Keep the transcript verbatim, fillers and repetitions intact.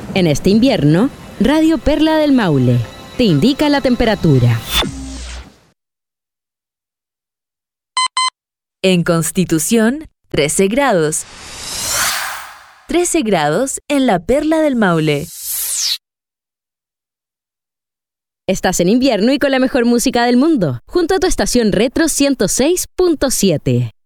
En este invierno, Radio Perla del Maule te indica la temperatura. En Constitución, trece grados. trece grados en la Perla del Maule. Estás en invierno y con la mejor música del mundo, junto a tu estación Retro ciento seis punto siete.